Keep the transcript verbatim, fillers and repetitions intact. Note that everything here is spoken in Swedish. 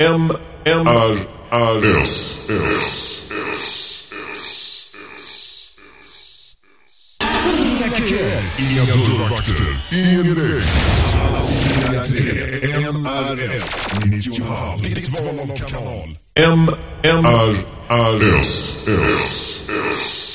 M M R R S S S. Inga kör, inga dörrvakter, ingen väg. Alla tidningar till M R S nittionio, ditt val av kanal. M M R R S S S.